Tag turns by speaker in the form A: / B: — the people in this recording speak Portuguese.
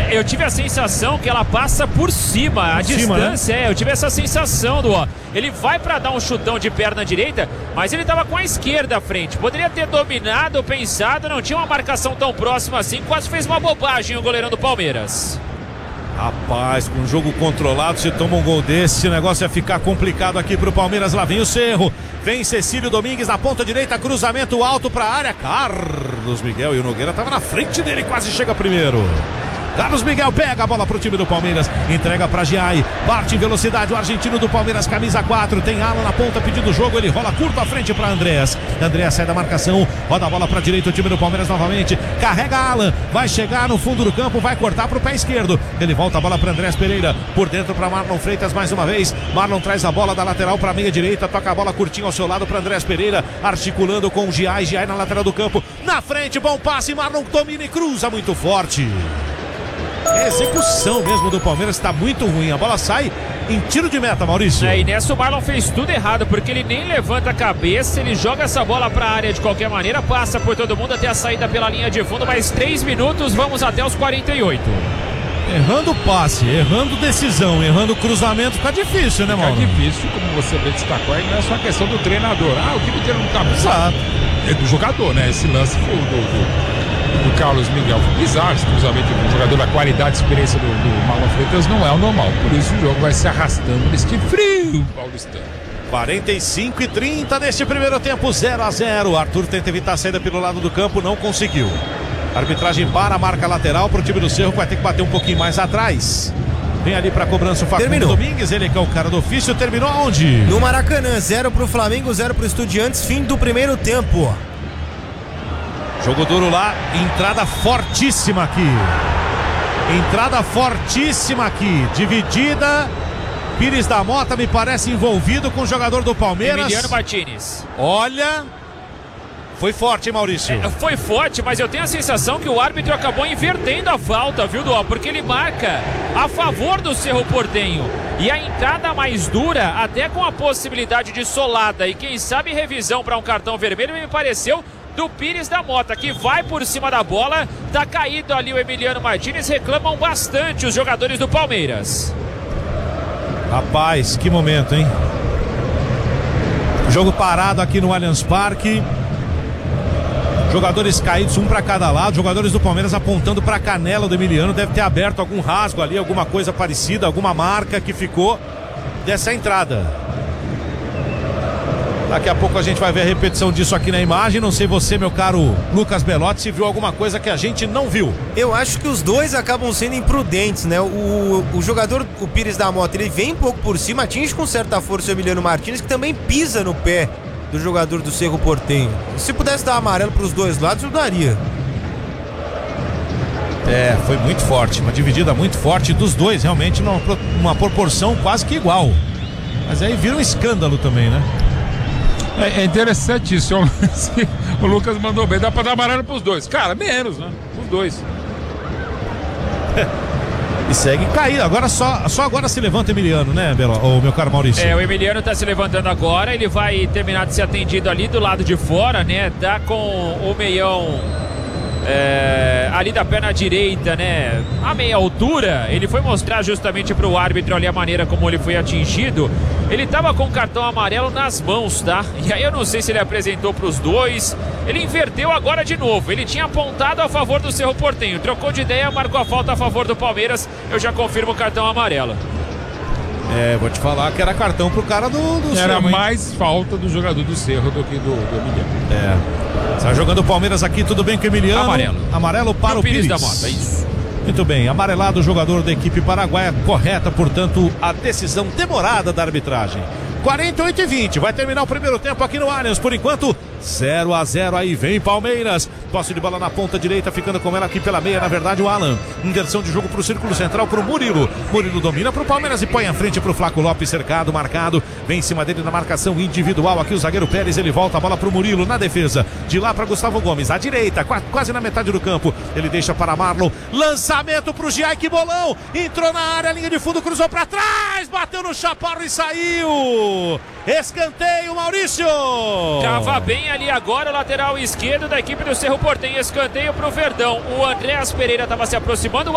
A: Eu tive a sensação que ela passa por cima, a distância, né? Eu tive essa sensação ele vai pra dar um chutão de perna direita, mas ele tava com a esquerda à frente. Poderia ter dominado, pensado, não tinha uma marcação tão próxima assim, quase fez uma bobagem o goleirão do Palmeiras.
B: Rapaz, com o jogo controlado, se toma um gol desse, o negócio ia ficar complicado aqui pro Palmeiras. Lá vem o Cerro, vem Cecílio Domingues na ponta direita, cruzamento alto pra área. Carlos Miguel, e o Nogueira tava na frente dele, quase chega primeiro. Carlos Miguel pega a bola pro time do Palmeiras, entrega pra Giai, parte em velocidade o argentino do Palmeiras, camisa 4, tem Alan na ponta pedindo o jogo, ele rola curto à frente pra Andréas sai da marcação, roda a bola pra direita, o time do Palmeiras novamente, carrega Alan, vai chegar no fundo do campo, vai cortar pro pé esquerdo, ele volta a bola pra Andréas Pereira, por dentro pra Marlon Freitas mais uma vez, Marlon traz a bola da lateral pra meia direita, toca a bola curtinho ao seu lado pra Andréas Pereira, articulando com o Giai na lateral do campo, na frente, bom passe, Marlon domina e cruza muito forte. A execução mesmo do Palmeiras está muito ruim. A bola sai em tiro de meta, Maurício.
A: E nessa o Marlon fez tudo errado, porque ele nem levanta a cabeça, ele joga essa bola para a área de qualquer maneira, passa por todo mundo até a saída pela linha de fundo. Mais 3 minutos, vamos até os 48.
B: Errando passe, errando decisão, errando cruzamento, fica difícil, né, Mauro?
C: Fica difícil, como você bem destacou, aí não é só a questão do treinador. O time inteiro não tá bizarro. É do jogador, né? Esse lance foi do Carlos Miguel. Foi bizarro esse cruzamento do jogador, da qualidade e experiência do Marlon Freitas não é o normal. Por isso o jogo vai se arrastando neste frio paulistano.
B: 45-30 neste primeiro tempo, 0-0. Arthur tenta evitar a saída pelo lado do campo, não conseguiu. A arbitragem para a marca lateral para o time do Cerro, vai ter que bater um pouquinho mais atrás. Vem ali para a cobrança o Facundo Domingues, ele que é o cara do ofício. Terminou aonde?
D: No Maracanã, 0 para o Flamengo, 0 para o Estudiantes, fim do primeiro tempo.
B: Jogo duro lá, entrada fortíssima aqui. Entrada fortíssima aqui, dividida. Pires da Mota me parece envolvido com o jogador do Palmeiras.
A: Emiliano Martínez.
B: Olha, foi forte, hein, Maurício?
A: Foi forte, mas eu tenho a sensação que o árbitro acabou invertendo a falta, viu, Duó? Porque ele marca a favor do Cerro Porteño. E a entrada mais dura, até com a possibilidade de solada e quem sabe revisão para um cartão vermelho, me pareceu do Pires da Mota, que vai por cima da bola. Tá caído ali o Emiliano Martínez, reclamam bastante os jogadores do Palmeiras.
B: Rapaz, que momento, hein? Jogo parado aqui no Allianz Parque. Jogadores caídos, um para cada lado. Jogadores do Palmeiras apontando para a canela do Emiliano. Deve ter aberto algum rasgo ali, alguma coisa parecida, alguma marca que ficou dessa entrada. Daqui a pouco a gente vai ver a repetição disso aqui na imagem. Não sei você, meu caro Lucas Belotti, se viu alguma coisa que a gente não viu.
D: Eu acho que os dois acabam sendo imprudentes, né? O jogador, o Pires da Mota, ele vem um pouco por cima, atinge com certa força o Emiliano Martínez, que também pisa no pé do jogador do Cerro Porteño. Se pudesse dar amarelo para os dois lados, eu daria.
B: Foi muito forte, uma dividida muito forte dos dois, realmente numa proporção quase que igual. Mas aí vira um escândalo também, né?
C: É interessante isso. O Lucas mandou bem, dá pra dar amarelo pros dois. Cara, menos, né? Os dois.
B: E segue caído. Agora só agora se levanta o Emiliano, né, o meu caro Maurício?
A: O Emiliano tá se levantando agora. Ele vai terminar de ser atendido ali do lado de fora, né? Tá com o meião ali da perna direita, né? A meia altura. Ele foi mostrar justamente pro árbitro ali a maneira como ele foi atingido. Ele tava com o cartão amarelo nas mãos, tá? E aí eu não sei se ele apresentou pros dois. Ele inverteu agora de novo. Ele tinha apontado a favor do Cerro Porteño. Trocou de ideia, marcou a falta a favor do Palmeiras. Eu já confirmo o cartão amarelo.
B: Vou te falar que era cartão pro cara do
C: Era
B: Cerro,
C: mais falta do jogador do Cerro do que do Emiliano.
B: Está jogando o Palmeiras aqui, tudo bem com o Emiliano? Amarelo para o Pires
A: da Mota, isso.
B: Muito bem, amarelado o jogador da equipe paraguaia, correta, portanto, a decisão demorada da arbitragem. 48-20, vai terminar o primeiro tempo aqui no Allianz, por enquanto 0-0, aí vem Palmeiras, posse de bola na ponta direita, ficando com ela aqui pela meia, na verdade o Alan, inversão de jogo pro círculo central, pro Murilo domina pro Palmeiras e põe à frente pro Flaco Lopes, cercado, marcado, vem em cima dele na marcação individual, aqui o zagueiro Pérez, ele volta a bola pro Murilo, na defesa, de lá para Gustavo Gomes, à direita, quase na metade do campo, ele deixa para Marlon, lançamento pro Giai, que bolão, entrou na área, linha de fundo, cruzou para trás, bateu no chaparro e saiu. Escanteio, Maurício.
A: Tava bem ali agora o lateral esquerdo da equipe do Cerro Porteño. Escanteio pro Verdão. O Andréas Pereira estava se aproximando.